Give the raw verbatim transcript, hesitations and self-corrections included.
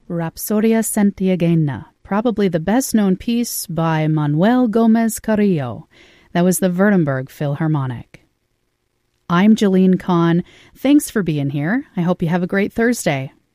Rapsodia Santiagueña, probably the best-known piece by Manuel Gomez Carrillo. That was the Württemberg Philharmonic. I'm Jeline Kahn. Thanks for being here. I hope you have a great Thursday.